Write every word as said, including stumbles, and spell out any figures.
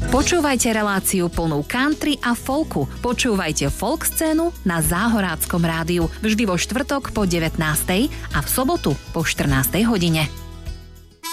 Počúvajte reláciu plnú country a folku. Počúvajte folk scénu na Záhoráckom rádiu vždy vo štvrtok po devätnástej a v sobotu po štrnástej hodine.